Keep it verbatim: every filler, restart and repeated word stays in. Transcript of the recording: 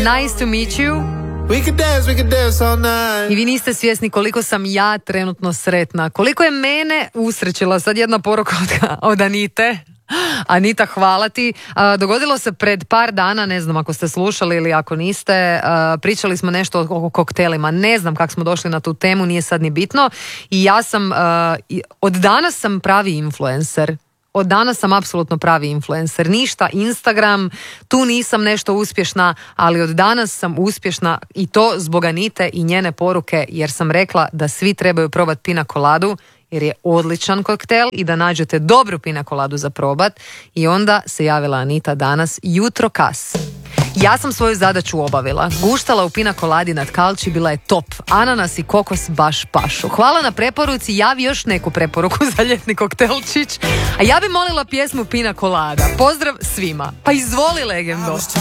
nice to meet you. We could dance, we could dance all night. I vi niste svjesni koliko sam ja trenutno sretna. Koliko je mene usrećila sad jedna poruka od, od Anite. Anita, hvala ti. A, dogodilo se pred par dana, ne znam ako ste slušali ili ako niste, a, pričali smo nešto o koktelima. Ne znam kako smo došli na tu temu, nije sad ni bitno. I ja sam, a, od danas sam pravi influencer. Od danas sam apsolutno pravi influencer. Ništa Instagram, tu nisam nešto uspješna, ali od danas sam uspješna i to zbog Anite i njene poruke, jer sam rekla da svi trebaju probati pina coladu, jer je odličan koktel i da nađete dobru pina coladu za probat. I onda se javila Anita danas jutro kas. Ja sam svoju zadaću obavila. Guštala u pina coladi nad kalči bila je top. Ananas i kokos baš pašu. Hvala na preporuci, javi još neku preporuku za ljetni koktelčić. A ja bi molila pjesmu Pina colada. Pozdrav svima. Pa izvoli, legendo.